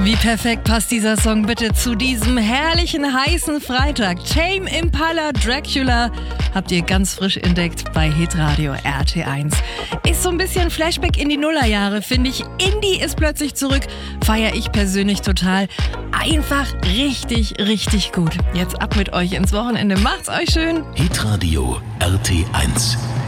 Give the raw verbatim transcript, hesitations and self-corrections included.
Wie perfekt passt dieser Song bitte zu diesem herrlichen, heißen Freitag. Tame Impala Dracula habt ihr ganz frisch entdeckt bei Hitradio R T eins. Ist so ein bisschen Flashback in die Nullerjahre, finde ich. Indie ist plötzlich zurück, feiere ich persönlich total. Einfach richtig, richtig gut. Jetzt ab mit euch ins Wochenende. Macht's euch schön. Hitradio R T eins.